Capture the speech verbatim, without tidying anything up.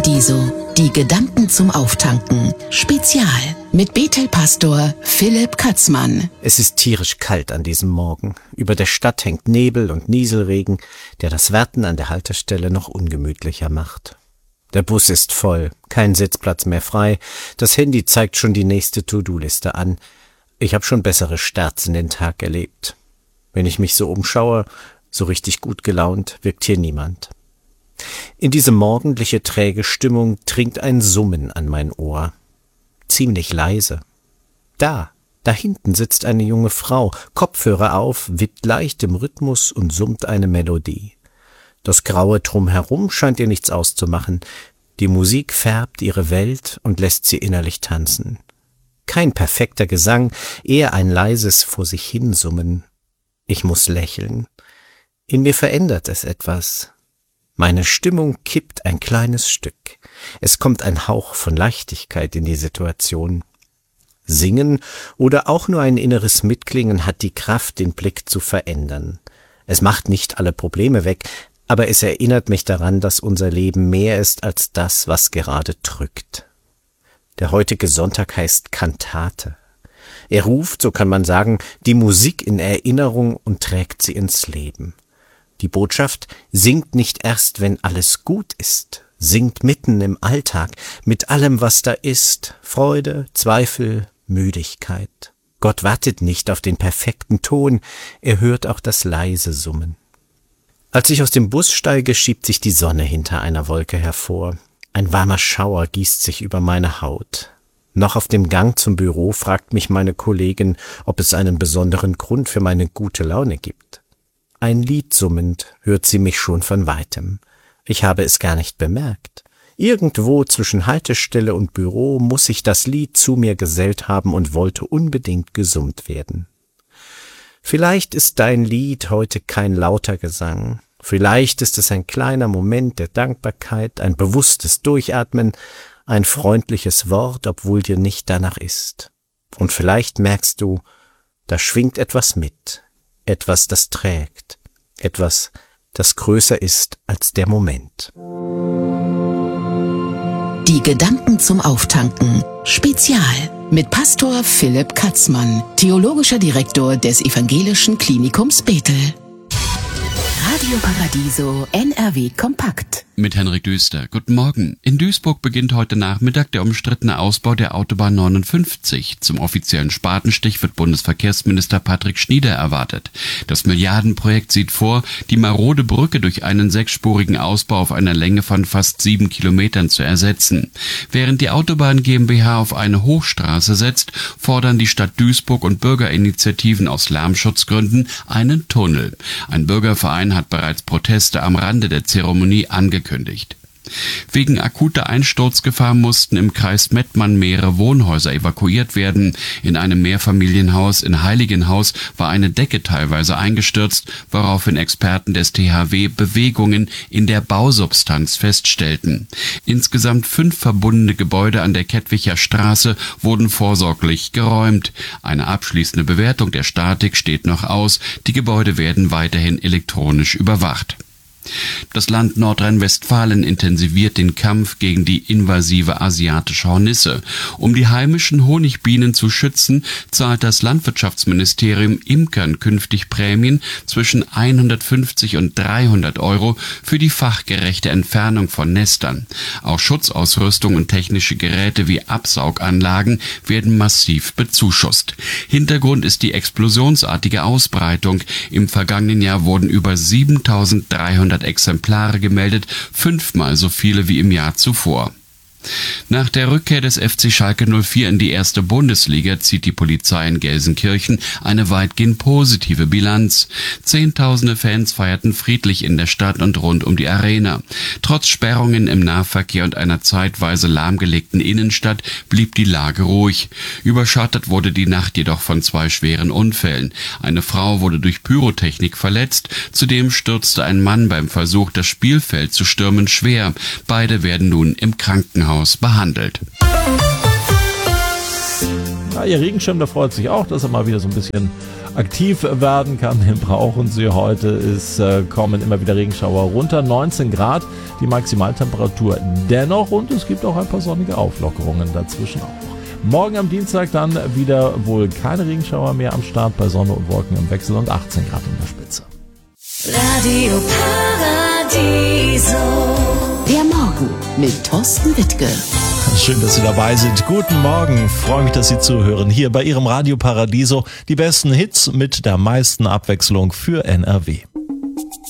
Paradiso. Die Gedanken zum Auftanken. Spezial. Mit Bethel-Pastor Philipp Katzmann. Es ist tierisch kalt an diesem Morgen. Über der Stadt hängt Nebel und Nieselregen, der das Warten an der Haltestelle noch ungemütlicher macht. Der Bus ist voll, kein Sitzplatz mehr frei. Das Handy zeigt schon die nächste To-Do-Liste an. Ich habe schon bessere Starts in den Tag erlebt. Wenn ich mich so umschaue, so richtig gut gelaunt wirkt hier niemand. In diese morgendliche träge Stimmung dringt ein Summen an mein Ohr. Ziemlich leise. Da, da hinten sitzt eine junge Frau, Kopfhörer auf, wippt leicht im Rhythmus und summt eine Melodie. Das Graue drumherum scheint ihr nichts auszumachen. Die Musik färbt ihre Welt und lässt sie innerlich tanzen. Kein perfekter Gesang, eher ein leises vor sich hinsummen. Ich muss lächeln. In mir verändert es etwas. Meine Stimmung kippt ein kleines Stück. Es kommt ein Hauch von Leichtigkeit in die Situation. Singen oder auch nur ein inneres Mitklingen hat die Kraft, den Blick zu verändern. Es macht nicht alle Probleme weg, aber es erinnert mich daran, dass unser Leben mehr ist als das, was gerade drückt. Der heutige Sonntag heißt Kantate. Er ruft, so kann man sagen, die Musik in Erinnerung und trägt sie ins Leben. Die Botschaft: singt nicht erst, wenn alles gut ist. Singt mitten im Alltag, mit allem, was da ist. Freude, Zweifel, Müdigkeit. Gott wartet nicht auf den perfekten Ton, er hört auch das leise Summen. Als ich aus dem Bus steige, schiebt sich die Sonne hinter einer Wolke hervor. Ein warmer Schauer gießt sich über meine Haut. Noch auf dem Gang zum Büro fragt mich meine Kollegin, ob es einen besonderen Grund für meine gute Laune gibt. Ein Lied summend hört sie mich schon von weitem. Ich habe es gar nicht bemerkt. Irgendwo zwischen Haltestelle und Büro muss sich das Lied zu mir gesellt haben und wollte unbedingt gesummt werden. Vielleicht ist dein Lied heute kein lauter Gesang. Vielleicht ist es ein kleiner Moment der Dankbarkeit, ein bewusstes Durchatmen, ein freundliches Wort, obwohl dir nicht danach ist. Und vielleicht merkst du, da schwingt etwas mit. Etwas, das trägt, etwas, das größer ist als der Moment. Die Gedanken zum Auftanken. Spezial. Mit Pastor Philipp Katzmann, theologischer Direktor des Evangelischen Klinikums Bethel. Radio Paradiso N R W Kompakt. Mit Henrik Düster. Guten Morgen. In Duisburg beginnt heute Nachmittag der umstrittene Ausbau der Autobahn neunundfünfzig. Zum offiziellen Spatenstich wird Bundesverkehrsminister Patrick Schnieder erwartet. Das Milliardenprojekt sieht vor, die marode Brücke durch einen sechsspurigen Ausbau auf einer Länge von fast sieben Kilometern zu ersetzen. Während die Autobahn GmbH auf eine Hochstraße setzt, fordern die Stadt Duisburg und Bürgerinitiativen aus Lärmschutzgründen einen Tunnel. Ein Bürgerverein hat bereits Proteste am Rande der Zeremonie angekündigt. Wegen akuter Einsturzgefahr mussten im Kreis Mettmann mehrere Wohnhäuser evakuiert werden. In einem Mehrfamilienhaus in Heiligenhaus war eine Decke teilweise eingestürzt, woraufhin Experten des T H W Bewegungen in der Bausubstanz feststellten. Insgesamt fünf verbundene Gebäude an der Kettwicher Straße wurden vorsorglich geräumt. Eine abschließende Bewertung der Statik steht noch aus. Die Gebäude werden weiterhin elektronisch überwacht. Das Land Nordrhein-Westfalen intensiviert den Kampf gegen die invasive asiatische Hornisse. Um die heimischen Honigbienen zu schützen, zahlt das Landwirtschaftsministerium Imkern künftig Prämien zwischen hundertfünfzig und dreihundert Euro für die fachgerechte Entfernung von Nestern. Auch Schutzausrüstung und technische Geräte wie Absauganlagen werden massiv bezuschusst. Hintergrund ist die explosionsartige Ausbreitung. Im vergangenen Jahr wurden über siebentausenddreihundert Exemplare gemeldet, fünfmal so viele wie im Jahr zuvor. Nach der Rückkehr des F C Schalke null vier in die erste Bundesliga zieht die Polizei in Gelsenkirchen eine weitgehend positive Bilanz. Zehntausende Fans feierten friedlich in der Stadt und rund um die Arena. Trotz Sperrungen im Nahverkehr und einer zeitweise lahmgelegten Innenstadt blieb die Lage ruhig. Überschattet wurde die Nacht jedoch von zwei schweren Unfällen. Eine Frau wurde durch Pyrotechnik verletzt, zudem stürzte ein Mann beim Versuch, das Spielfeld zu stürmen, schwer. Beide werden nun im Krankenhaus behandelt. Ja, ihr Regenschirm, da freut sich auch, dass er mal wieder so ein bisschen aktiv werden kann, den brauchen Sie heute. Es äh, kommen immer wieder Regenschauer runter, neunzehn Grad die Maximaltemperatur dennoch und es gibt auch ein paar sonnige Auflockerungen dazwischen auch. Morgen am Dienstag dann wieder wohl keine Regenschauer mehr am Start, bei Sonne und Wolken im Wechsel und achtzehn Grad in der Spitze. Radio Paradiso. Der Morgen mit Thorsten Wittke. Schön, dass Sie dabei sind. Guten Morgen. Freue mich, dass Sie zuhören. Hier bei Ihrem Radio Paradiso die besten Hits mit der meisten Abwechslung für N R W.